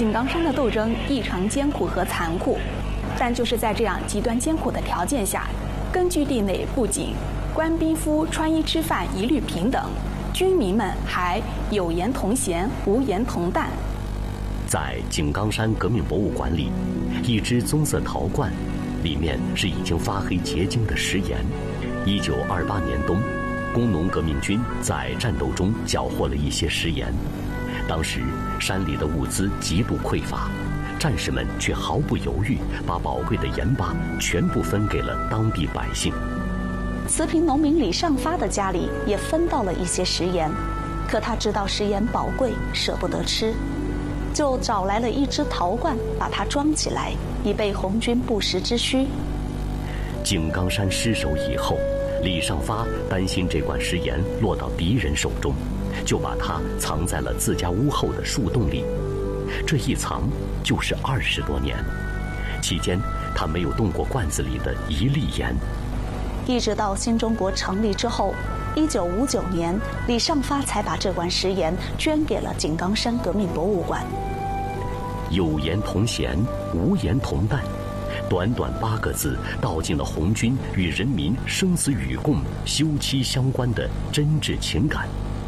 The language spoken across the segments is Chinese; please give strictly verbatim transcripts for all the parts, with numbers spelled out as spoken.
井冈山的斗争异常艰苦和残酷，但就是在这样极端艰苦的条件下，根据地内不仅官兵夫穿衣吃饭一律平等，军民们还有言同弦，无言同担。 在井冈山革命博物馆里，一只棕色陶罐，里面是已经发黑结晶的食盐。一九二八年冬，工农革命军在战斗中缴获了一些食盐。当时山里的物资极度匮乏，战士们却毫不犹豫，把宝贵的盐巴全部分给了当地百姓。 慈平农民李尚发的家里也分到了一些食盐，可他知道食盐宝贵，舍不得吃，就找来了一只陶罐，把它装起来，以备红军不时之需。 井冈山失守以后，李尚发担心这罐食盐落到敌人手中，就把它藏在了自家屋后的树洞里。这一藏就是二十多年，期间他没有动过罐子里的一粒盐。 一直到新中国成立之后，一九五九年，李尚发才把这罐食盐捐给了井冈山革命博物馆。 有言同弦，无言同担，短短八个字，道尽了红军与人民生死与共、休戚相关的真挚情感。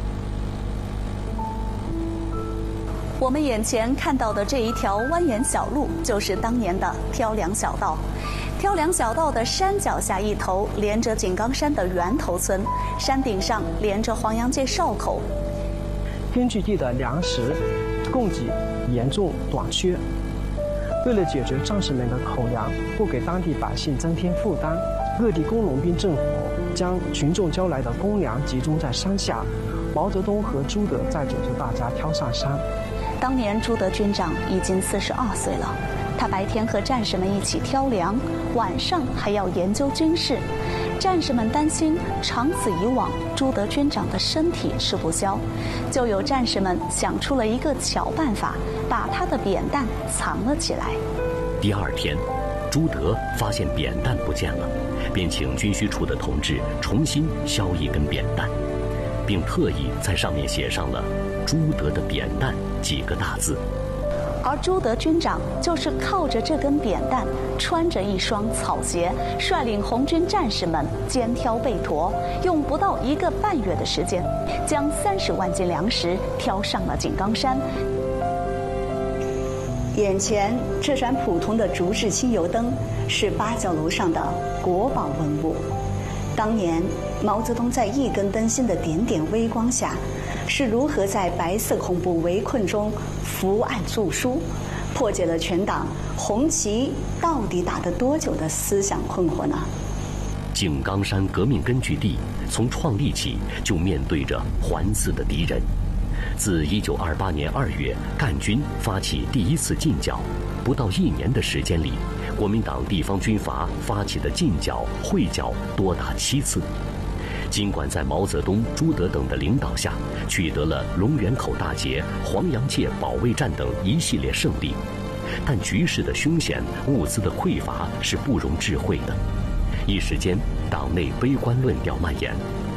我们眼前看到的这一条蜿蜒小路，就是当年的挑粮小道。挑粮小道的山脚下一头连着井冈山的源头村，山顶上连着黄杨界哨口。 根据地的粮食供给严重短缺，为了解决战士们的口粮，不给当地百姓增添负担，各地工农兵政府将群众交来的公粮集中在山下。毛泽东和朱德载着大家挑上山。 当年朱德军长已经四十二岁了，他白天和战士们一起挑粮，晚上还要研究军事。战士们担心长此以往，朱德军长的身体吃不消，就有战士们想出了一个巧办法，把他的扁担藏了起来。 第二天，朱德发现扁担不见了，便请军需处的同志重新削一根扁担，并特意在上面写上了朱德的扁担几个大字。 而朱德军长就是靠着这根扁担，穿着一双草鞋，率领红军战士们肩挑背驮，用不到一个半月的时间，将三十万斤粮食挑上了井冈山。 眼前这盏普通的竹制轻油灯，是八角楼上的国宝文物。当年毛泽东在一根灯芯的点点微光下，是如何在白色恐怖围困中伏案著书，破解了全党红旗到底打得多久的思想困惑呢？ 井冈山革命根据地从创立起就面对着环伺的敌人。自一九二八年二月赣军发起第一次进剿，不到一年的时间里，国民党地方军阀发起的进剿、会剿多达七次。尽管在毛泽东、朱德等的领导下，取得了龙源口大捷、黄杨界保卫战等一系列胜利，但局势的凶险、物资的匮乏是不容置喙的。一时间，党内悲观论调蔓延。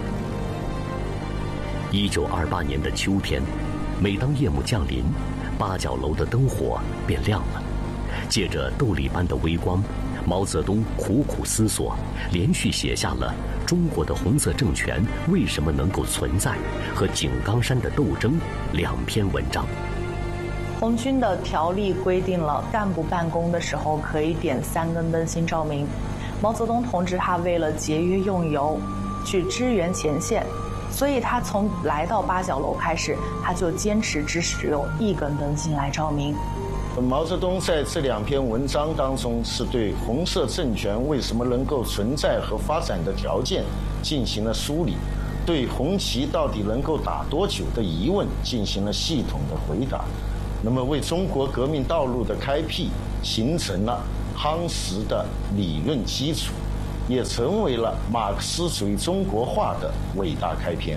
一九二八年的秋天，每当夜幕降临，八角楼的灯火便亮了。借着斗笠般的微光，毛泽东苦苦思索，连续写下了《中国的红色政权为什么能够存在》和井冈山的斗争两篇文章。 红军的条例规定了干部办公的时候可以点三根灯芯照明。毛泽东同志他为了节约用油，去支援前线，所以他从来到八角楼开始，他就坚持只使用一根灯芯来照明。 毛泽东在这两篇文章当中，是对红色政权为什么能够存在和发展的条件进行了梳理，对红旗到底能够打多久的疑问进行了系统的回答，那么为中国革命道路的开辟形成了夯实的理论基础，也成为了马克思主义中国化的伟大开篇。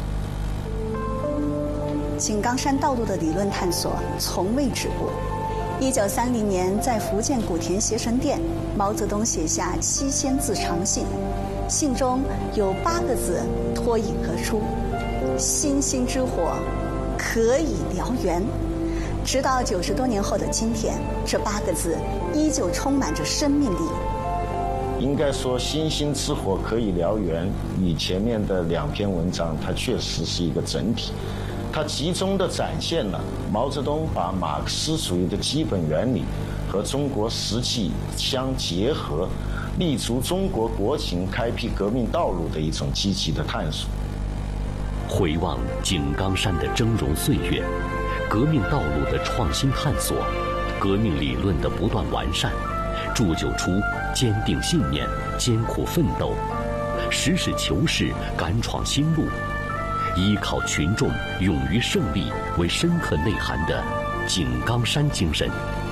井冈山道路的理论探索从未止步。一九三零年，在福建古田协神殿，毛泽东写下七千字长信，信中有八个字脱颖而出：星星之火可以燎原。 直到九十多年后的今天，这八个字依旧充满着生命力。 应该说，星星之火可以燎原，与前面的两篇文章，它确实是一个整体。它集中地展现了毛泽东把马克思主义的基本原理和中国实际相结合，立足中国国情，开辟革命道路的一种积极的探索。 回望井冈山的峥嵘岁月，革命道路的创新探索，革命理论的不断完善，铸就出坚定信念、艰苦奋斗、实事求是、敢闯新路、依靠群众、勇于胜利为深刻内涵的井冈山精神。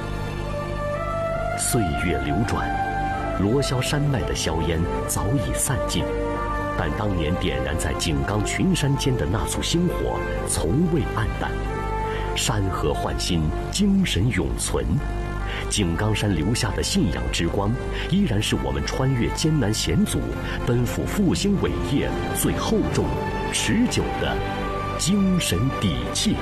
岁月流转，罗霄山脉的硝烟早已散尽，但当年点燃在井冈群山间的那簇星火从未黯淡。山河焕新，精神永存。井冈山留下的信仰之光，依然是我们穿越艰难险阻、奔赴复兴伟业最厚重、持久的精神底气。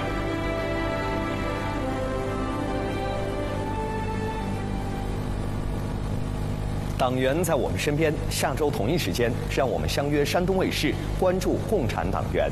党员在我们身边，下周同一时间，让我们相约山东卫视，关注共产党员。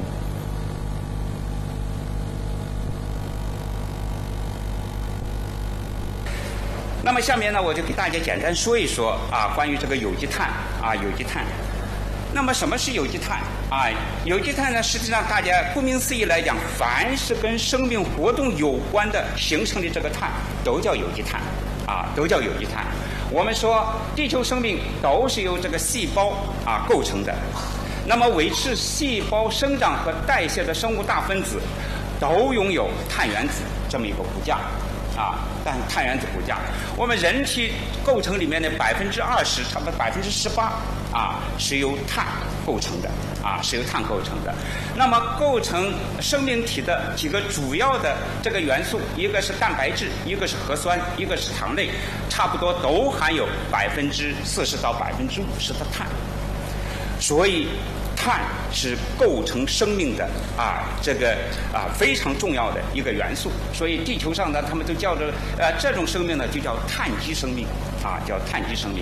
那么下面呢，我就给大家简单说一说啊，关于这个有机碳啊，有机碳。那么什么是有机碳啊？有机碳呢，实际上大家顾名思义来讲，凡是跟生命活动有关的形成的这个碳，都叫有机碳啊，都叫有机碳。我们说地球生命都是由这个细胞啊构成的，那么维持细胞生长和代谢的生物大分子，都拥有碳原子这么一个骨架。啊，但碳原子骨架，我们人体构成里面的百分之二十，差不多百分之十八啊，是由碳构成的啊，是由碳构成的。那么构成生命体的几个主要的这个元素，一个是蛋白质，一个是核酸，一个是糖类，差不多都含有百分之四十到百分之五十的碳。所以碳是构成生命的啊，这个啊非常重要的一个元素。所以地球上呢，他们都叫着呃这种生命呢，就叫碳基生命啊，叫碳基生命。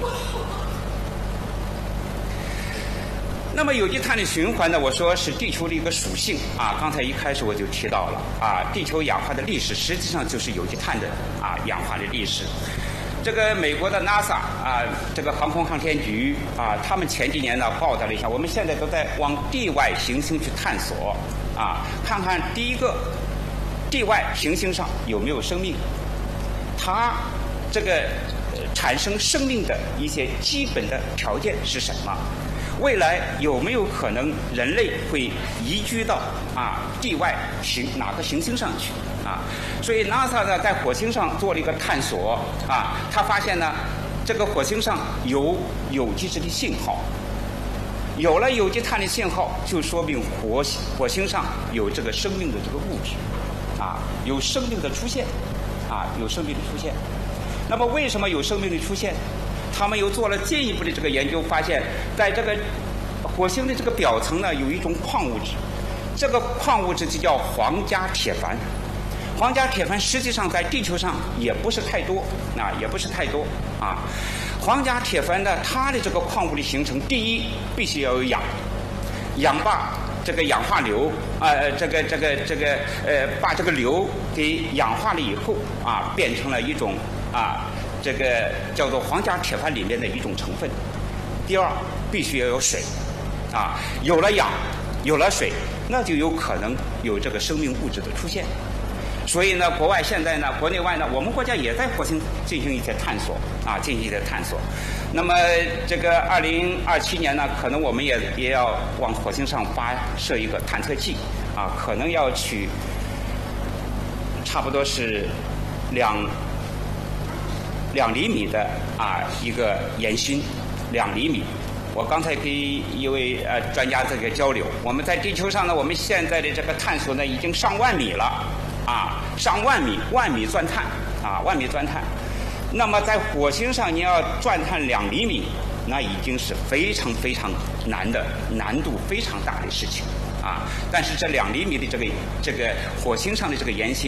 那么有机碳的循环呢，我说是地球的一个属性啊。刚才一开始我就提到了啊，地球氧化的历史实际上就是有机碳的啊氧化的历史。这个美国的 NASA 啊，这个航空航天局啊，他们前几年呢报道了一下，我们现在都在往地外行星去探索啊，看看第一个地外行星上有没有生命，它这个、呃、产生生命的一些基本的条件是什么？未来有没有可能人类会移居到啊地外行哪个行星上去啊？所以 NASA 呢在火星上做了一个探索啊，他发现呢这个火星上有有机质的信号，有了有机碳的信号，就说明火火星上有这个生命的这个物质啊，有生命的出现啊，有生命的出现。那么为什么有生命的出现？他们又做了进一步的这个研究，发现在这个火星的这个表层呢，有一种矿物质，这个矿物质就叫黄家铁钒。黄家铁钒实际上在地球上也不是太多啊，也不是太多啊。黄家铁钒呢，它的这个矿物的形成，第一必须要有氧，氧把这个氧化硫啊、呃，这个这个这个呃，把这个硫给氧化了以后啊，变成了一种啊。这个叫做黄家铁钒里面的一种成分。第二，必须要有水，啊，有了氧，有了水，那就有可能有这个生命物质的出现。所以呢，国外现在呢，国内外呢，我们国家也在火星进行一些探索，啊，进行一些探索。那么这个二零二七年呢，可能我们也也要往火星上发射一个探测器，啊，可能要去差不多是两。两厘米的啊一个延伸，两厘米。我刚才跟一位呃专家这个交流，我们在地球上呢，我们现在的这个探索呢已经上万米了啊，上万米，万米钻探啊，万米钻探。那么在火星上你要钻探两厘米，那已经是非常非常难的，难度非常大的事情啊。但是这两厘米的这个这个火星上的这个延伸，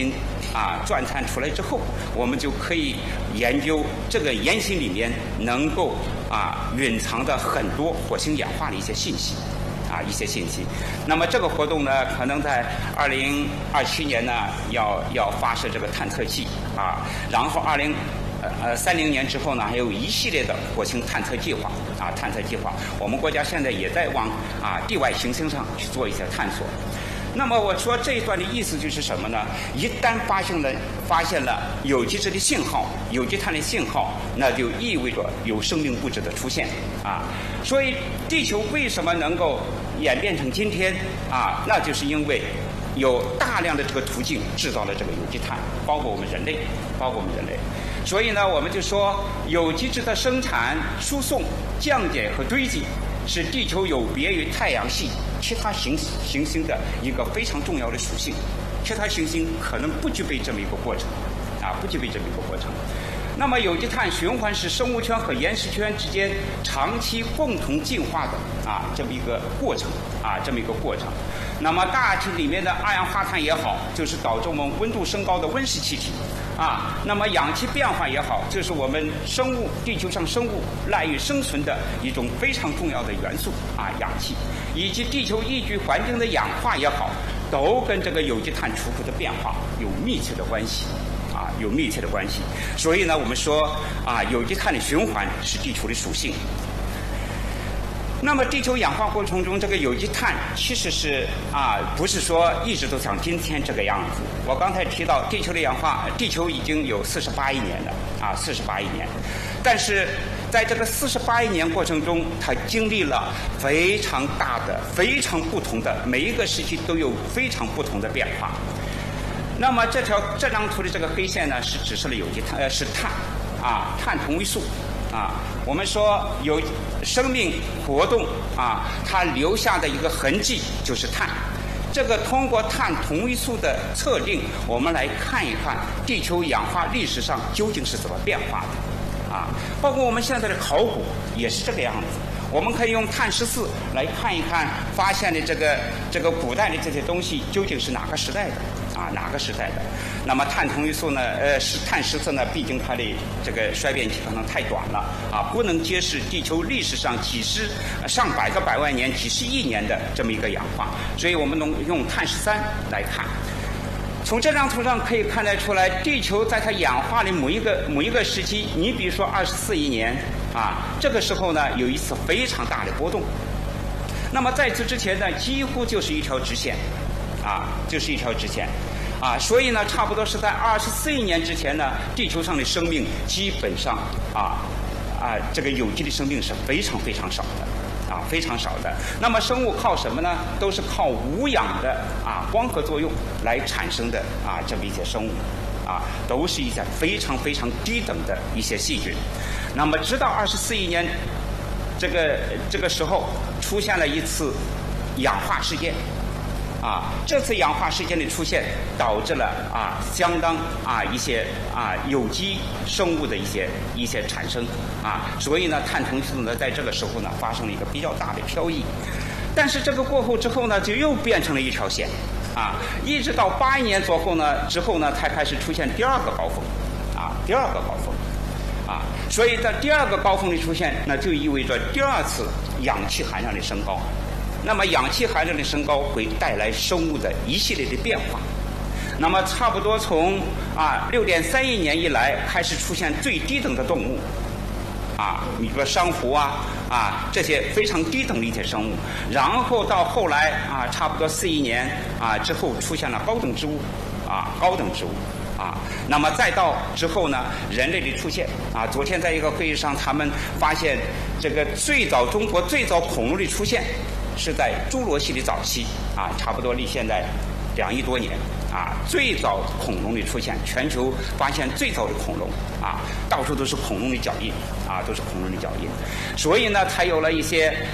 啊钻探出来之后，我们就可以研究这个岩芯里面能够啊蕴藏的很多火星演化的一些信息。啊，一些信息。那么这个活动呢，可能在二零二七年呢，要要发射这个探测器啊，然后二零呃呃三零年之后呢，还有一系列的火星探测计划啊，探测计划。我们国家现在也在往啊地外行星上去做一些探索。那么我说这一段的意思就是什么呢？一旦发现了发现了有机质的信号，有机碳的信号，那就意味着有生命物质的出现啊。所以地球为什么能够演变成今天啊？那就是因为有大量的这个途径制造了这个有机碳，包括我们人类，包括我们人类。所以呢，我们就说有机质的生产、输送、降解和堆积，是地球有别于太阳系其他行行星的一个非常重要的属性。其他行星可能不具备这么一个过程，啊，不具备这么一个过程。那么有机碳循环是生物圈和原始圈之间长期共同进化的啊这么一个过程啊这么一个过程。那么大气里面的二氧化碳也好，就是导致我们温度升高的温室气体啊。那么氧气变化也好，就是我们生物地球上生物赖以生存的一种非常重要的元素啊，氧气，以及地球宜居环境的氧化也好，都跟这个有机碳出口的变化有密切的关系。啊，有密切的关系，所以呢，我们说啊，有机碳的循环是地球的属性。那么，地球氧化过程中，这个有机碳其实是啊，不是说一直都像今天这个样子。我刚才提到，地球的氧化，地球已经有四十八亿年了啊，四十八亿年。但是在这个四十八亿年过程中，它经历了非常大的、非常不同的，每一个时期都有非常不同的变化。那么这条这张图的这个黑线呢，是指示了有机碳，呃，是碳，啊，碳同位素，啊，我们说有生命活动啊，它留下的一个痕迹就是碳。这个通过碳同位素的测定，我们来看一看地球氧化历史上究竟是怎么变化的，啊，包括我们现在的考古也是这个样子。我们可以用碳十四来看一看发现的这个这个古代的这些东西究竟是哪个时代的啊，哪个时代的。那么碳同位素呢，呃，是碳十四呢，毕竟它的这个衰变期可能太短了啊，不能揭示地球历史上几十上百个百万年、几十亿年的这么一个氧化，所以我们能用碳十三来看。从这张图上可以看得出来，地球在它氧化的某一个某一个时期，你比如说二十四亿年啊，这个时候呢有一次非常大的波动。那么在此之前呢，几乎就是一条直线，啊，就是一条直线，啊，所以呢，差不多是在二十四亿年之前呢，地球上的生命基本上啊啊，这个有机的生命是非常非常少的。啊，非常少的。那么生物靠什么呢？都是靠无氧的啊光合作用来产生的啊这么一些生物，啊，都是一些非常非常低等的一些细菌。那么直到二十四亿年，这个这个时候出现了一次氧化事件。啊，这次氧化事件的出现，导致了啊相当啊一些啊有机生物的一些一些产生啊，所以呢，碳同位素呢在这个时候呢发生了一个比较大的漂移，但是这个过后之后呢，就又变成了一条线，啊，一直到八亿年左右呢之后呢，才开始出现第二个高峰，啊，第二个高峰，啊，所以在第二个高峰的出现，那就意味着第二次氧气含量的升高。那么氧气含量的升高会带来生物的一系列的变化。那么差不多从啊六点三亿年以来开始出现最低等的动物，啊，你比如说珊瑚啊啊这些非常低等的一些生物，然后到后来啊差不多四亿年啊之后出现了高等植物，啊高等植物。啊，那么再到之后呢，人类的出现啊，昨天在一个会议上，他们发现这个最早中国最早恐龙的出现是在侏罗纪的早期啊，差不多离现在两亿多年啊，最早恐龙的出现，全球发现最早的恐龙啊，到处都是恐龙的脚印啊，都是恐龙的脚印，所以呢，才有了一些